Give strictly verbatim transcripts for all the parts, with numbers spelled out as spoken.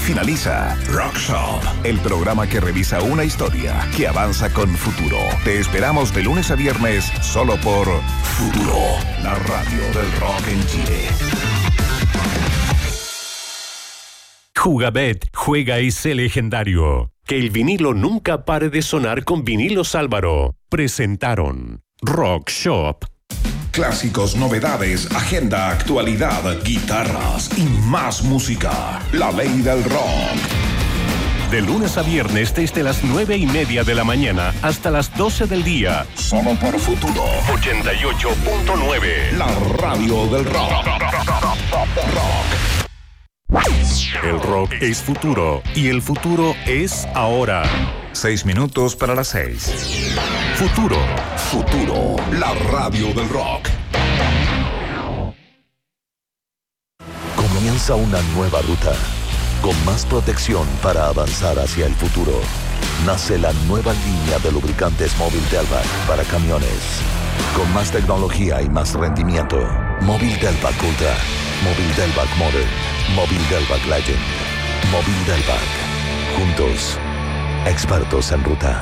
Finaliza Rock Shop, el programa que revisa una historia que avanza con futuro. Te esperamos de lunes a viernes solo por Futuro, la radio del rock en Chile. Jugabet, juega y sé legendario. Que el vinilo nunca pare de sonar con Vinilos Álvaro. Presentaron Rock Shop. Clásicos, novedades, agenda, actualidad, guitarras y más música. La ley del rock. De lunes a viernes desde las nueve y media de la mañana hasta las doce del día. Solo por Futuro. ochenta y ocho punto nueve. La radio del rock. El rock es futuro y el futuro es ahora. Seis minutos para las seis. Futuro. Futuro, la radio del rock. Comienza una nueva ruta, con más protección para avanzar hacia el futuro. Nace la nueva línea de lubricantes Móvil Delvac para camiones. Con más tecnología y más rendimiento. Móvil Delvac Ultra, Móvil Delvac Modern, Móvil Delvac Legend, Móvil Delvac. Juntos, expertos en ruta.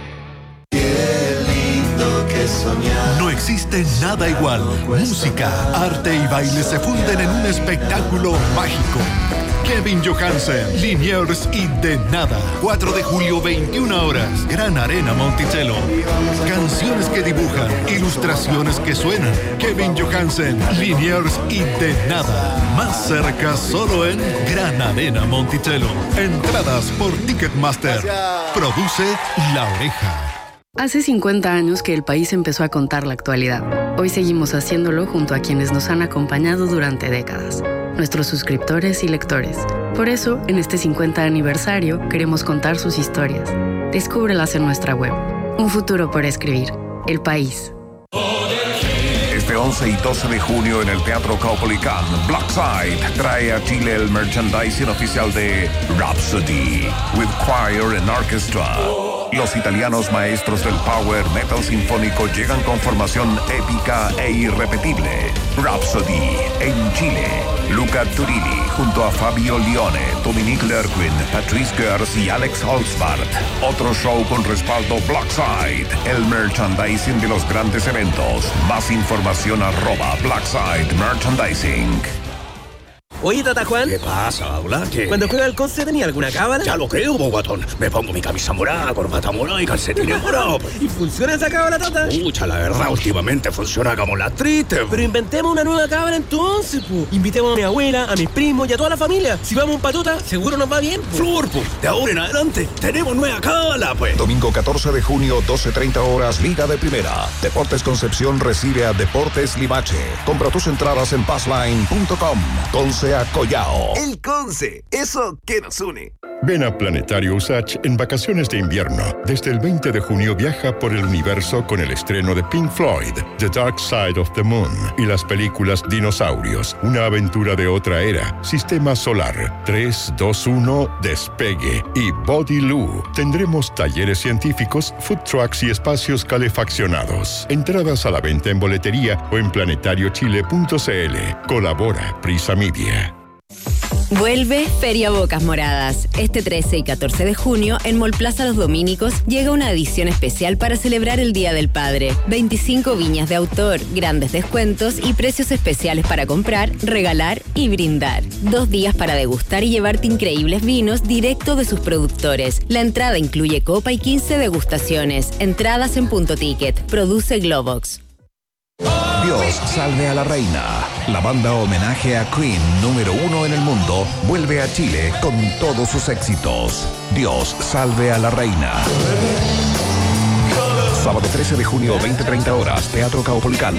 No existe nada igual. Música, arte y baile se funden en un espectáculo mágico. Kevin Johansen, Liniers y De Nada. cuatro de julio, veintiuna horas. Gran Arena Monticello. Canciones que dibujan, ilustraciones que suenan. Kevin Johansen, Liniers y De Nada. Más cerca solo en Gran Arena Monticello. Entradas por Ticketmaster. Produce La Oreja. Hace cincuenta años que el país empezó a contar la actualidad. Hoy seguimos haciéndolo junto a quienes nos han acompañado durante décadas, nuestros suscriptores y lectores. Por eso, en este cincuenta aniversario, queremos contar sus historias. Descúbrelas en nuestra web. Un futuro por escribir. El País. Este once y doce de junio en el Teatro Caupolicán, Blackside trae a Chile el merchandising oficial de Rhapsody, with choir and orchestra. Los italianos maestros del power metal sinfónico llegan con formación épica e irrepetible. Rhapsody en Chile. Luca Turilli junto a Fabio Lione, Dominique Lerquin, Patrice Gers y Alex Holzbart. Otro show con respaldo Blackside, el merchandising de los grandes eventos. Más información arroba Blackside Merchandising. Oye, Tata Juan. ¿Qué pasa, Hola? ¿Qué? ¿Cuando juega al Conce tenía alguna cábala? Ya lo creo, bogatón. Me pongo mi camisa morada, corbata morada y calcetines morados. ¿Y funciona esa cábala, Tata? Pucha, la verdad, últimamente funciona como la triste. Pero inventemos una nueva cábala entonces, pu. Invitemos a mi abuela, a mis primos y a toda la familia. Si vamos a un patota, seguro nos va bien, pu. Flor, pu. De ahora en adelante, tenemos nueva cábala, pues. Domingo catorce de junio, doce treinta horas, Liga de Primera. Deportes Concepción recibe a Deportes Limache. Compra tus entradas en passline punto com. Conce a Collao. El Conce, eso que nos une. Ven a Planetario Usach en vacaciones de invierno. Desde el veinte de junio viaja por el universo con el estreno de Pink Floyd, The Dark Side of the Moon y las películas Dinosaurios, una aventura de otra era, Sistema Solar, tres, dos, uno, Despegue y Body Loo. Tendremos talleres científicos, food trucks y espacios calefaccionados. Entradas a la venta en boletería o en planetario chile punto c l. Colabora Prisa Media. Vuelve Feria Bocas Moradas. Este trece y catorce de junio, en Mall Plaza Los Dominicos, llega una edición especial para celebrar el Día del Padre. veinticinco viñas de autor, grandes descuentos y precios especiales para comprar, regalar y brindar. Dos días para degustar y llevarte increíbles vinos directo de sus productores. La entrada incluye copa y quince degustaciones. Entradas en Punto Ticket. Produce Globox. Dios salve a la reina. La banda homenaje a Queen número uno en el mundo vuelve a Chile con todos sus éxitos. Dios salve a la reina. Sábado trece de junio, veinte treinta horas, Teatro Caupolicán.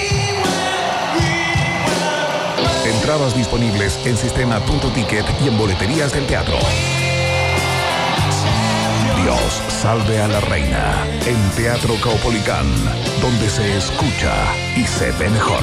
Entradas disponibles en sistema Punto Ticket y en boleterías del teatro. Dios salve a la reina en Teatro Caupolicán, donde se escucha y se ve mejor.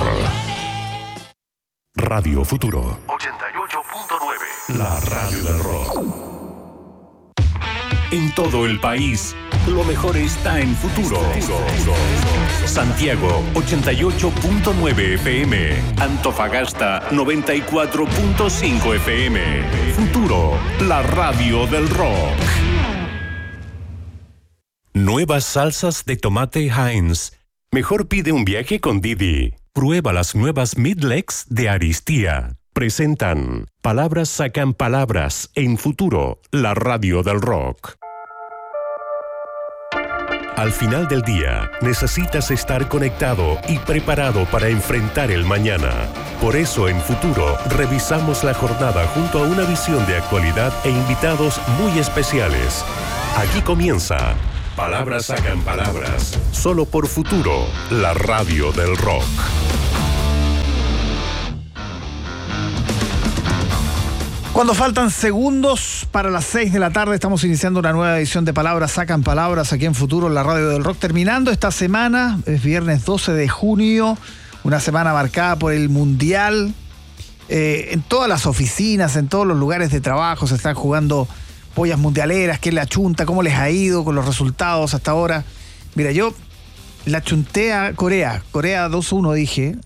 Radio Futuro ochenta y ocho punto nueve. La radio del rock. En todo el país, lo mejor está en Futuro. Santiago ochenta y ocho punto nueve F M, Antofagasta noventa y cuatro punto cinco F M. Futuro, la radio del rock. Nuevas salsas de tomate Heinz. Mejor pide un viaje con Didi. Prueba las nuevas Midlegs de Aristía. Presentan Palabras sacan palabras en Futuro, la radio del rock. Al final del día, necesitas estar conectado y preparado para enfrentar el mañana. Por eso, en Futuro, revisamos la jornada junto a una visión de actualidad e invitados muy especiales. Aquí comienza Palabras sacan palabras, solo por Futuro, la radio del rock. Cuando faltan segundos para las seis de la tarde, estamos iniciando una nueva edición de Palabras sacan palabras aquí en Futuro, la radio del rock. Terminando esta semana, es viernes doce de junio, una semana marcada por el Mundial. Eh, en todas las oficinas, en todos los lugares de trabajo se están jugando pollas mundialeras. ¿Qué le achunta? ¿Cómo les ha ido con los resultados hasta ahora? Mira, yo la achunté a Corea. Corea dos uno dije.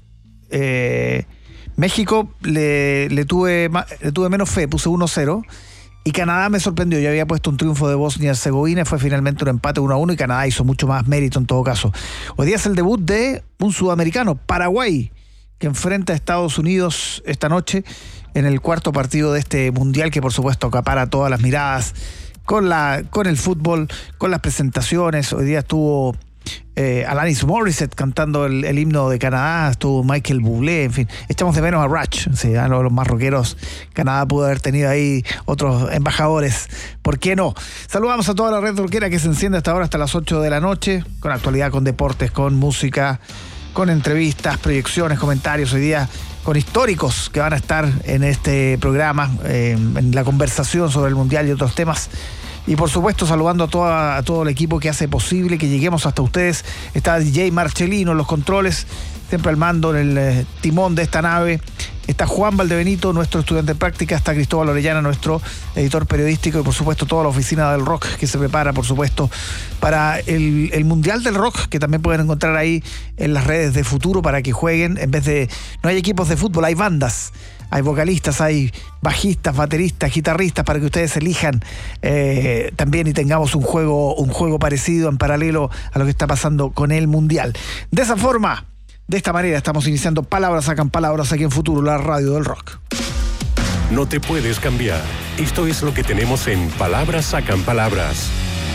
Eh... México le, le, tuve, le tuve menos fe, puse uno cero. Y Canadá me sorprendió. Yo había puesto un triunfo de Bosnia y Herzegovina, fue finalmente un empate uno a uno y Canadá hizo mucho más mérito en todo caso. Hoy día es el debut de un sudamericano, Paraguay, que enfrenta a Estados Unidos esta noche en el cuarto partido de este mundial que por supuesto acapara todas las miradas con, la, con el fútbol, con las presentaciones. Hoy día estuvo Eh, Alanis Morissette cantando el, el himno de Canadá, estuvo Michael Bublé, en fin, echamos de menos a Rush, sí, a los, los más rockeros. Canadá pudo haber tenido ahí otros embajadores, ¿por qué no? Saludamos a toda la red rockera que se enciende hasta ahora, hasta las ocho de la noche, con actualidad, con deportes, con música, con entrevistas, proyecciones, comentarios. Hoy día con históricos que van a estar en este programa, eh, en la conversación sobre el Mundial y otros temas. Y por supuesto saludando a, toda, a todo el equipo que hace posible que lleguemos hasta ustedes. Está D J Marcelino en los controles, siempre al mando, en el eh, timón de esta nave. Está Juan Valdebenito, nuestro estudiante de práctica. Está Cristóbal Orellana, nuestro editor periodístico. Y por supuesto toda la oficina del rock que se prepara, por supuesto, para el, el Mundial del Rock, que también pueden encontrar ahí en las redes de Futuro para que jueguen. En vez de... No hay equipos de fútbol, hay bandas. Hay vocalistas, hay bajistas, bateristas, guitarristas para que ustedes elijan eh, también y tengamos un juego, un juego parecido en paralelo a lo que está pasando con el Mundial. De esa forma, de esta manera, estamos iniciando Palabras sacan palabras aquí en Futuro, la radio del rock. No te puedes cambiar. Esto es lo que tenemos en Palabras sacan palabras.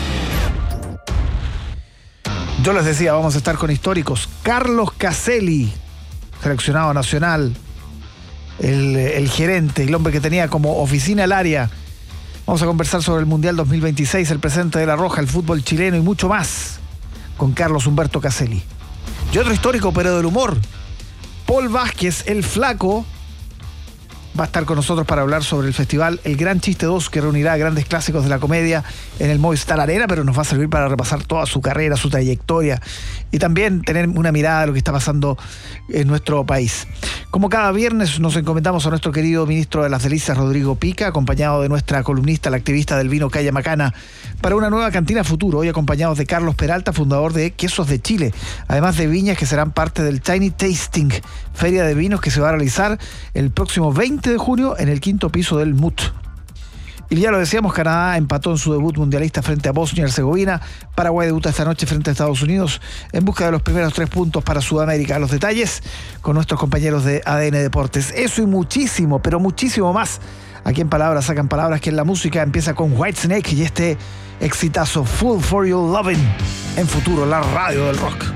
Yo les decía, vamos a estar con históricos. Carlos Caselli, seleccionado nacional. El, el gerente, el hombre que tenía como oficina el área. Vamos a conversar sobre el Mundial dos mil veintiséis, el presente de La Roja, el fútbol chileno y mucho más con Carlos Humberto Caselli. Y otro histórico, pero del humor, Paul Vázquez, el Flaco, va a estar con nosotros para hablar sobre el festival El Gran Chiste dos, que reunirá grandes clásicos de la comedia en el Movistar Arena, pero nos va a servir para repasar toda su carrera, su trayectoria y también tener una mirada de lo que está pasando en nuestro país. Como cada viernes nos encomendamos a nuestro querido ministro de las Delicias, Rodrigo Pica, acompañado de nuestra columnista, la activista del vino Calla Macana, para una nueva cantina Futuro, hoy acompañados de Carlos Peralta, fundador de Quesos de Chile, además de viñas que serán parte del Tiny Tasting, feria de vinos que se va a realizar el próximo veinte de junio en el quinto piso del M U T. Y ya lo decíamos, Canadá empató en su debut mundialista frente a Bosnia y Herzegovina. Paraguay debuta esta noche frente a Estados Unidos en busca de los primeros tres puntos para Sudamérica. Los detalles con nuestros compañeros de A D N Deportes. Eso y muchísimo, pero muchísimo más. Aquí en Palabras sacan palabras, que en la música empieza con Whitesnake y este exitazo Full for Your Lovin' en Futuro, la radio del rock.